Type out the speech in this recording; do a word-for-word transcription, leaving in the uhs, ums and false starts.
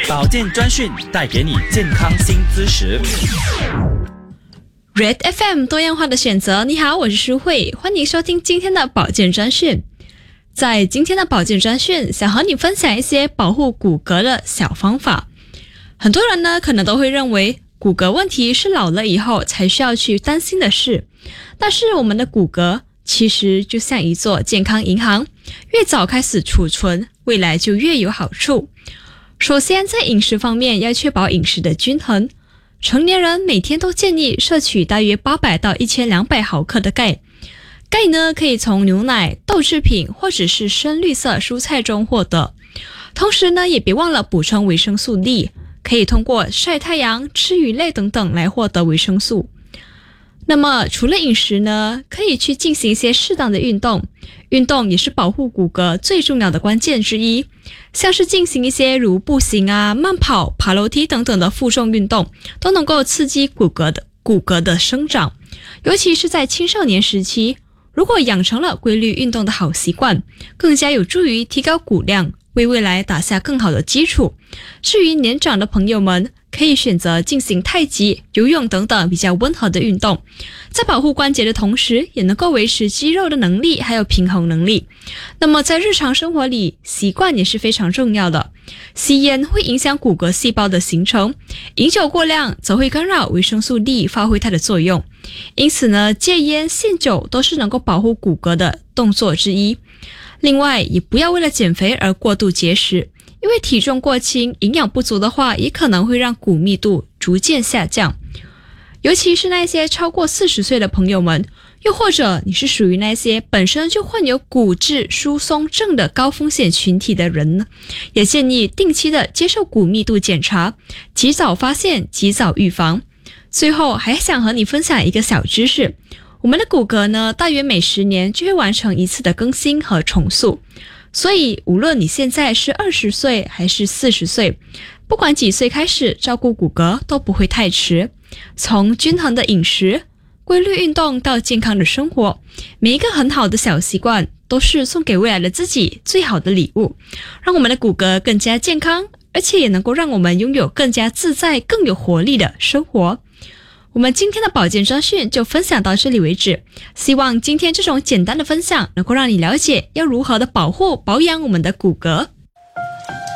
保健专讯带给你健康新知识。 Red F M 多样化的选择，你好，我是舒慧，欢迎收听今天的保健专讯。在今天的保健专讯，想和你分享一些保护骨骼的小方法。很多人呢，可能都会认为骨骼问题是老了以后才需要去担心的事，但是我们的骨骼其实就像一座健康银行，越早开始储存，未来就越有好处。首先，在饮食方面要确保饮食的均衡。成年人每天都建议摄取大约八百到一千两百毫克的钙。钙呢，可以从牛奶、豆制品或者是深绿色蔬菜中获得。同时呢，也别忘了补充维生素 D， 可以通过晒太阳、吃鱼类等等来获得维生素。那么除了饮食呢，可以去进行一些适当的运动。运动也是保护骨骼最重要的关键之一，像是进行一些如步行啊、慢跑、爬楼梯等等的负重运动，都能够刺激骨骼的骨骼的生长。尤其是在青少年时期，如果养成了规律运动的好习惯，更加有助于提高骨量，为未来打下更好的基础。至于年长的朋友们，可以选择进行太极、游泳等等比较温和的运动，在保护关节的同时，也能够维持肌肉的能力还有平衡能力。那么在日常生活里，习惯也是非常重要的。吸烟会影响骨骼细胞的形成，饮酒过量则会干扰维生素 D 发挥它的作用。因此呢，戒烟限酒都是能够保护骨骼的动作之一。另外，也不要为了减肥而过度节食，因为体重过轻、营养不足的话，也可能会让骨密度逐渐下降。尤其是那些超过四十岁的朋友们，又或者你是属于那些本身就患有骨质疏松症的高风险群体的人呢，也建议定期的接受骨密度检查，及早发现，及早预防。最后还想和你分享一个小知识，我们的骨骼呢，大约每十年就会完成一次的更新和重塑。所以无论你现在是二十岁还是四十岁，不管几岁开始照顾骨骼都不会太迟。从均衡的饮食、规律运动到健康的生活，每一个很好的小习惯都是送给未来的自己最好的礼物，让我们的骨骼更加健康，而且也能够让我们拥有更加自在、更有活力的生活。我们今天的保健专讯就分享到这里为止，希望今天这种简单的分享能够让你了解要如何的保护保养我们的骨骼。